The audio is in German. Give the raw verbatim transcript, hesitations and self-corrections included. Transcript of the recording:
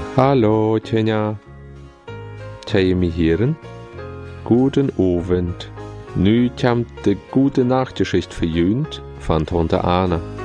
Hallo, Tjenja. Tjej mi heren. Guten Abend. Nu komt de gute Nachtgeschichte für Jünd von Tante Anne.